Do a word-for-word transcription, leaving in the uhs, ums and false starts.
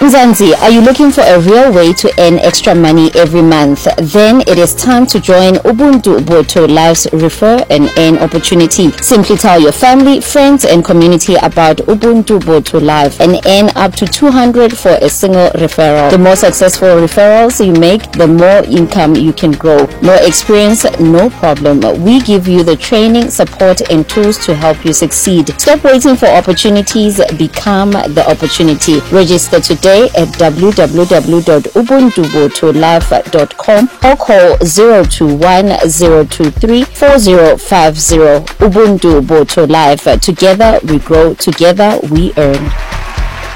Mzansi, are you looking for a real way to earn extra money every month? Then it is time to join Ubuntu Boto Life's Refer and Earn opportunity. Simply tell your family, friends, and community about Ubuntu Boto Life and earn up to two hundred for a single referral. The more successful referrals you make, the more income you can grow. No experience, no problem. We give you the training, support, and tools to help you succeed. Stop waiting for opportunities. Become the opportunity. Register today at w w w dot ubuntu boto life dot com or call zero two one zero two three four zero five zero. Ubuntu Boto Life. Together we grow, together we earn.